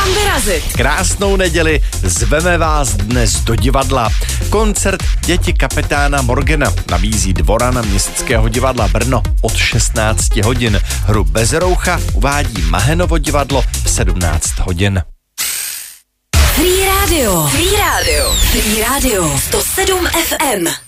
Kam vyrazit? Krásnou neděli, zveme vás dnes do divadla. Koncert Děti kapitána Morgana nabízí Dvoran Městského divadla Brno od 16 hodin. Hru Bezroucha uvádí Mahenovo divadlo v 17 hodin. Free Radio. 107 FM.